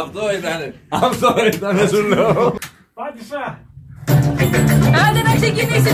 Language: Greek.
Αυτό ήτανε, σου λέω. Πάτησα. Άντε να ξεκινήσει